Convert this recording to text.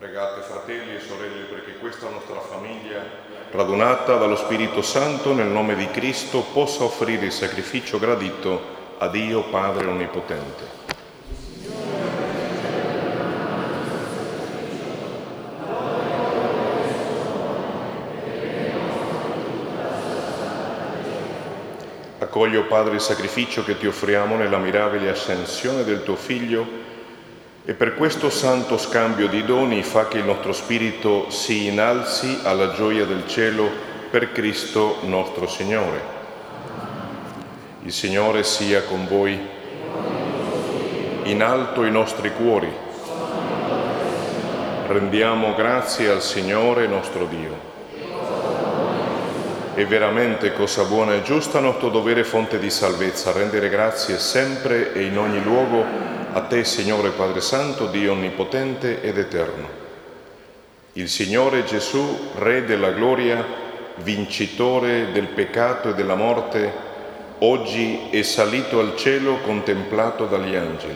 Pregate, fratelli e sorelle, perché questa nostra famiglia, radunata dallo Spirito Santo nel nome di Cristo, possa offrire il sacrificio gradito a Dio Padre Onnipotente. Accogli, o Padre, il sacrificio che ti offriamo nella mirabile ascensione del tuo Figlio e per questo santo scambio di doni fa che il nostro spirito si innalzi alla gioia del cielo per Cristo nostro Signore. Il Signore sia con voi. In alto i nostri cuori. Rendiamo grazie al Signore nostro Dio. È veramente cosa buona e giusta, nostro dovere fonte di salvezza, rendere grazie sempre e in ogni luogo a te, Signore Padre Santo, Dio Onnipotente ed Eterno. Il Signore Gesù, Re della gloria, vincitore del peccato e della morte, oggi è salito al cielo contemplato dagli angeli.